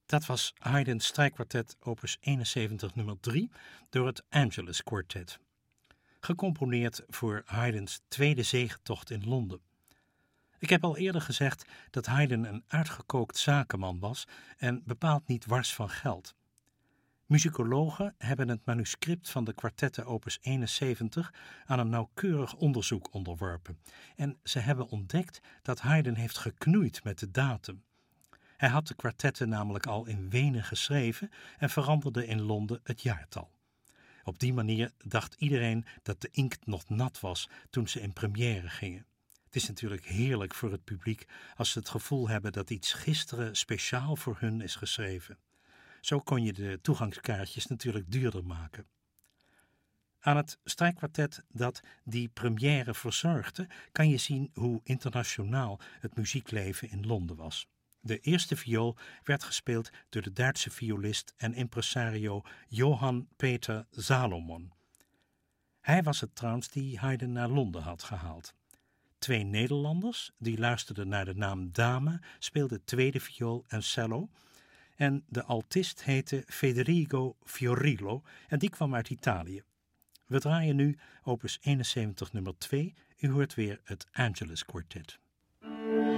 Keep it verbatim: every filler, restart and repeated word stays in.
Dat was Haydn's strijkkwartet opus eenenzeventig nummer drie door het Angelus Quartet. Gecomponeerd voor Haydn's tweede zegetocht in Londen. Ik heb al eerder gezegd dat Haydn een uitgekookt zakenman was en bepaald niet wars van geld. Muzikologen hebben het manuscript van de kwartetten opus eenenzeventig aan een nauwkeurig onderzoek onderworpen en ze hebben ontdekt dat Haydn heeft geknoeid met de datum. Hij had de kwartetten namelijk al in Wenen geschreven en veranderde in Londen het jaartal. Op die manier dacht iedereen dat de inkt nog nat was toen ze in première gingen. Het is natuurlijk heerlijk voor het publiek als ze het gevoel hebben dat iets gisteren speciaal voor hun is geschreven. Zo kon je de toegangskaartjes natuurlijk duurder maken. Aan het strijkkwartet dat die première verzorgde, kan je zien hoe internationaal het muziekleven in Londen was. De eerste viool werd gespeeld door de Duitse violist en impresario Johann Peter Salomon. Hij was het trouwens die Haydn naar Londen had gehaald. Twee Nederlanders, die luisterden naar de naam Dame, speelden tweede viool en cello. En de altist heette Federico Fiorillo en die kwam uit Italië. We draaien nu opus eenenzeventig nummer twee. U hoort weer het Angelus Quartet.